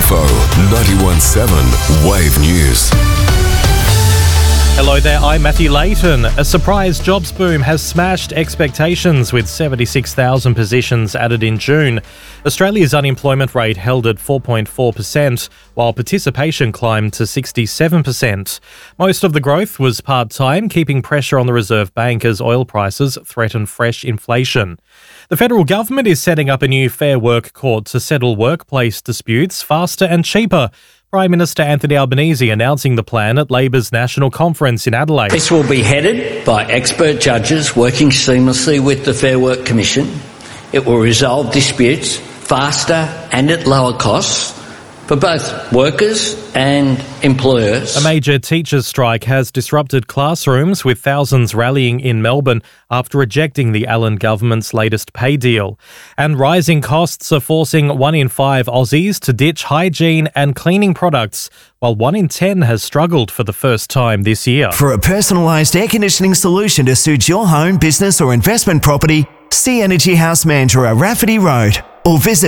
info. 91.7 Wave News. Hello there, I'm Matthew Layton. A surprise jobs boom has smashed expectations with 76,000 positions added in June. Australia's unemployment rate held at 4.4%, while participation climbed to 67%. Most of the growth was part-time, keeping pressure on the Reserve Bank as oil prices threaten fresh inflation. The federal government is setting up a new Fair Work court to settle workplace disputes faster and cheaper. Prime Minister Anthony Albanese announcing the plan at Labor's National Conference in Adelaide. This will be headed by expert judges working seamlessly with the Fair Work Commission. It will resolve disputes faster and at lower costs for both workers and employers. A major teachers' strike has disrupted classrooms, with thousands rallying in Melbourne after rejecting the Allen government's latest pay deal. And rising costs are forcing 1 in 5 Aussies to ditch hygiene and cleaning products, while 1 in 10 has struggled for the first time this year. For a personalised air conditioning solution to suit your home, business or investment property, see Energy House Mandurah, Rafferty Road, or visit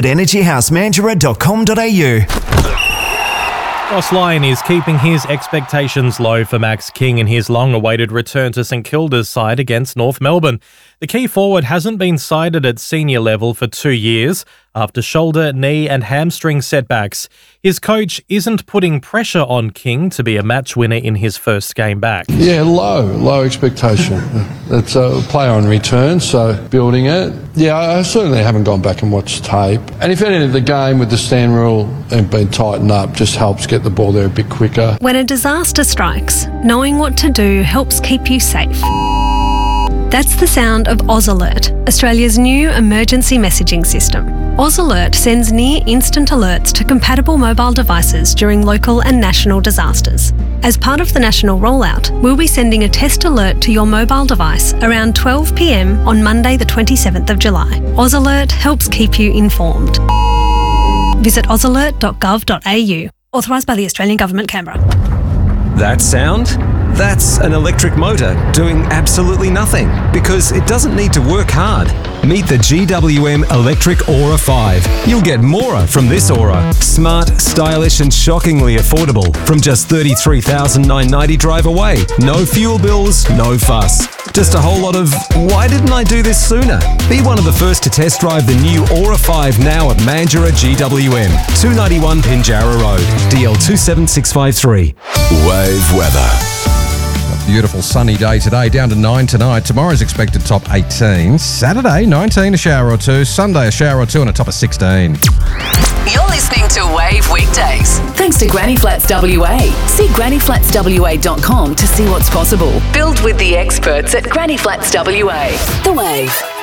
energyhousemandurah.com.au. Ross Lyon is keeping his expectations low for Max King in his long-awaited return to St Kilda's side against North Melbourne. The key forward hasn't been sided at senior level for 2 years after shoulder, knee and hamstring setbacks. His coach isn't putting pressure on King to be a match winner in his first game back. Yeah, low expectation. It's a player on return, so building it. Yeah, I certainly haven't gone back and watched tape. And if anything, the game with the stand rule and being tightened up just helps get the ball there a bit quicker. When a disaster strikes, knowing what to do helps keep you safe. That's the sound of Oz Alert, Australia's new emergency messaging system. Oz Alert sends near-instant alerts to compatible mobile devices during local and national disasters. As part of the national rollout, we'll be sending a test alert to your mobile device around 12 p.m. on Monday the 27th of July. Oz Alert helps keep you informed. Visit ozalert.gov.au. Authorised by the Australian Government, Canberra. That sound? That's an electric motor doing absolutely nothing because it doesn't need to work hard. Meet the GWM Electric Aura 5. You'll get more from this Aura. Smart, stylish and shockingly affordable from just $33,990 drive away. No fuel bills, no fuss. Just a whole lot of, why didn't I do this sooner? Be one of the first to test drive the new Aura 5 now at Mandurah GWM, 291 Pinjarra Road, DL 27653. Wave weather. Beautiful sunny day today, down to 9 tonight. Tomorrow's expected top 18. Saturday, 19, a shower or two. Sunday, a shower or two and a top of 16. You're listening to Wave Weekdays. Thanks to Granny Flats WA. See grannyflatswa.com to see what's possible. Build with the experts at Granny Flats WA. The Wave.